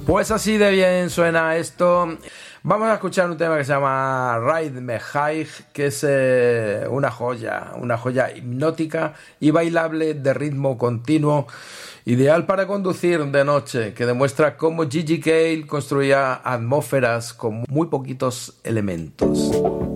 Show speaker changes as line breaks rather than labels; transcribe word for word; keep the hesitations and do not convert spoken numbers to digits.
Pues así de bien suena esto. Vamos a escuchar un tema que se llama Ride Me High, que es eh, una joya, una joya hipnótica y bailable de ritmo continuo, ideal para conducir de noche, que demuestra cómo Gigi Cale construía atmósferas con muy poquitos elementos.